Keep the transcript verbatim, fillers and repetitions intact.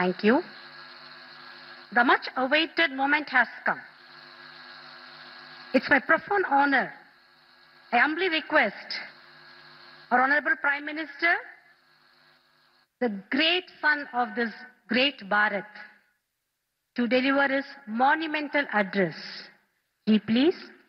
Thank you. The much awaited moment has come. It's my profound honor. I humbly request our Honorable Prime Minister, the great son of this great Bharat, to deliver his monumental address. He please.